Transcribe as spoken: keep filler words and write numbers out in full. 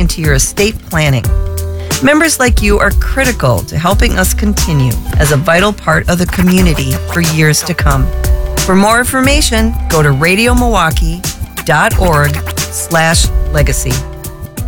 into your estate planning. Members like you are critical to helping us continue as a vital part of the community for years to come. For more information, go to radio milwaukee dot org slash legacy.